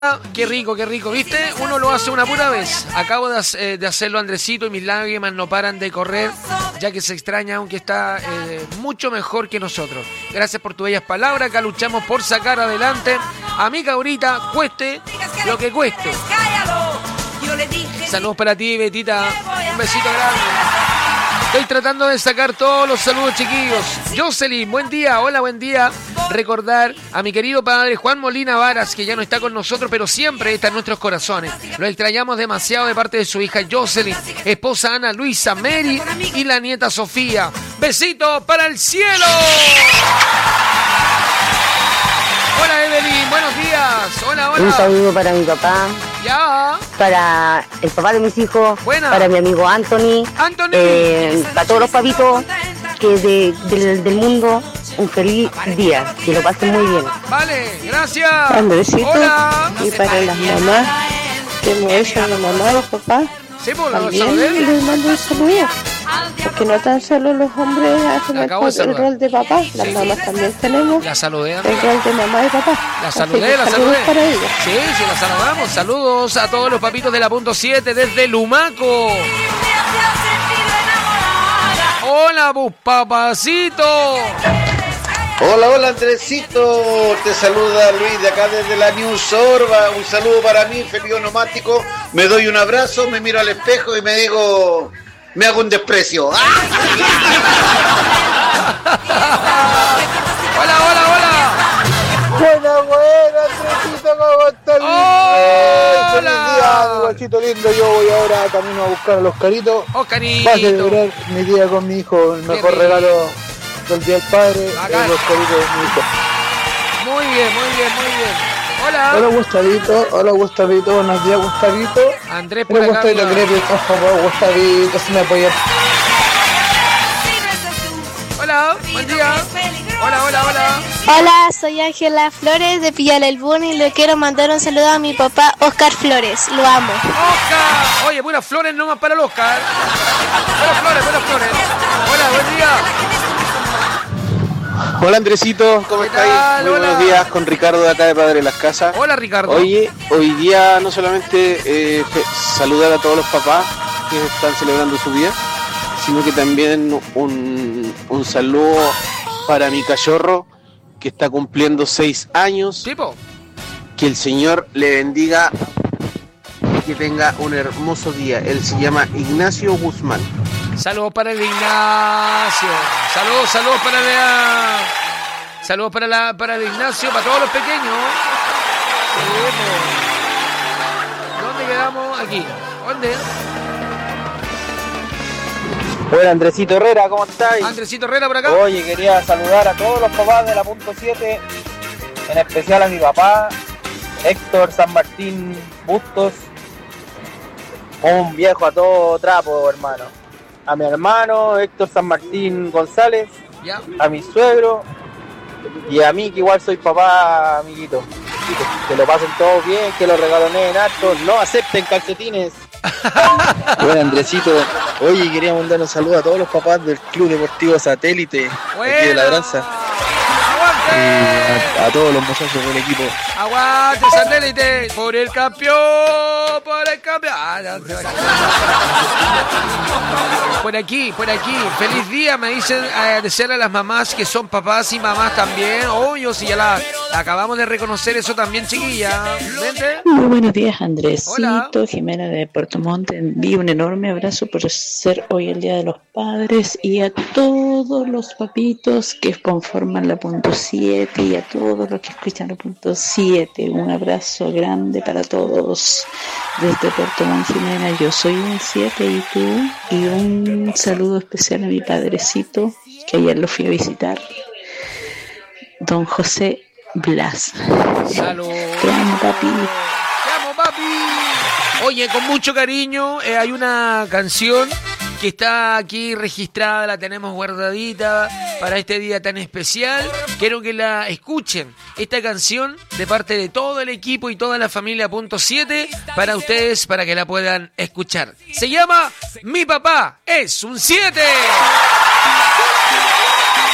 Qué rico, ¿viste? Uno lo hace una pura vez. Acabo de hacerlo, Andresito, y mis lágrimas no paran de correr, ya que se extraña, aunque está mucho mejor que nosotros. Gracias por tus bellas palabras. Acá luchamos por sacar adelante a mi Caurita, cueste lo que cueste. Saludos para ti, Betita. Un besito grande. Estoy tratando de sacar todos los saludos, chiquillos. Jocelyn, buen día. Hola, buen día. Recordar a mi querido padre Juan Molina Varas, que ya no está con nosotros, pero siempre está en nuestros corazones. Lo extrañamos demasiado de parte de su hija Jocelyn, esposa Ana Luisa, Mary y la nieta Sofía. Besito para el cielo. Hola, Evelyn, buenos días. Hola. Un saludo para mi papá. Ya. Para el papá de mis hijos. Buena. Para mi amigo Anthony. Para todos los papitos que del mundo. Un feliz día. Que lo pasen muy bien. Vale, gracias. Andresito. Hola. Y para las mamás que me echan la mamá, los papás. Sí, pues, también les mando un saludo. Porque no tan solo los hombres hacen el rol de papá, las mamás también tenemos el rol de mamá y papá. La saludé. Para ellos. Sí, la saludamos. Saludos a todos los papitos de la punto 7 desde Lumaco. Hola, bus papacito. Hola Andresito, te saluda Luis de acá desde la New Sorba. Un saludo para mí, feliz onomático. Me doy un abrazo, me miro al espejo y me digo, me hago un desprecio. Hola. Buena, Andresito, ¿cómo estás? Feliz día, guachito lindo. Yo voy ahora camino a buscar a los caritos. Oscarito. Para celebrar mi día con mi hijo, el mejor regalo del Día del Padre, los caritos de mi hijo. Muy bien. Hola. Hola Gustavito, buenos días Gustavito. Andrés por acá. Por favor, Gustavito, si me apoyas. Hola, buen día. Hola. Hola, soy Ángela Flores de Pillar el Bun y le quiero mandar un saludo a mi papá Oscar Flores, lo amo. Oscar, oye, buenas flores nomás para el Oscar. Buenas flores. Hola, buen día. Hola Andresito, ¿cómo estáis? Muy buenos días, con Ricardo de acá de Padre Las Casas. Hola Ricardo. Oye, hoy día no solamente saludar a todos los papás que están celebrando su día, sino que también un saludo para mi cachorro que está cumpliendo 6 años. ¿Tipo? Que el Señor le bendiga y que tenga un hermoso día. Él se llama Ignacio Guzmán. Saludos para el Ignacio. Saludos para el Ignacio, para todos los pequeños. ¿Dónde quedamos? Aquí. ¿Dónde? Hola Andresito Herrera, ¿cómo estáis? Andresito Herrera por acá. Oye, quería saludar a todos los papás de la punto 7, en especial a mi papá, Héctor San Martín Bustos, un viejo a todo trapo, hermano. A mi hermano Héctor San Martín González, ya. A mi suegro y a mí, que igual soy papá, amiguito. Que lo pasen todos bien, que lo regaloneen harto, no acepten calcetines. Bueno, Andresito, oye, quería mandar un saludo a todos los papás del Club Deportivo Satélite, aquí de Ladranza. A todos los muchachos del equipo. Aguante Satélite, por el campeón. Por aquí. Feliz día, me dicen, desear a las mamás que son papás y mamás también. Obvio, si ya la acabamos de reconocer eso también, chiquilla. ¿Vente? Muy buenos días, Andresito. Hola. Jimena de Puerto Montt. Envío un enorme abrazo por ser hoy el Día de los Padres y a todos los papitos que conforman la punto 7 y a todos los que escuchan la punto 7. Un abrazo grande para todos desde Puerto Montt, Jimena. Yo soy un 7 y tú. Y un saludo especial a mi padrecito, que ayer lo fui a visitar, don José Blas. Saludos. Te amo, papi. Oye, con mucho cariño, hay una canción que está aquí registrada, la tenemos guardadita para este día tan especial. Quiero que la escuchen. Esta canción de parte de todo el equipo y toda la familia punto 7 para ustedes, para que la puedan escuchar. Se llama Mi papá es un 7.